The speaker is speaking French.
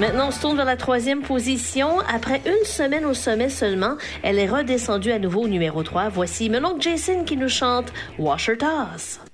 Maintenant, on se tourne vers la 3e position. Après une semaine au sommet seulement, elle est redescendue à nouveau au numéro 3. Voici Mon oncle Jason qui nous chante Washer Toss.